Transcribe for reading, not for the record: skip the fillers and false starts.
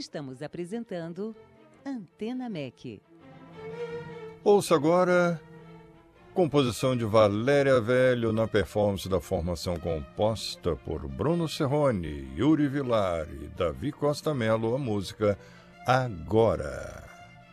Estamos apresentando Antena MEC. Ouça agora composição de Valéria Velho na performance da formação composta por Bruno Serrone, Yuri Vilar e Davi Costa Mello, a música Agora.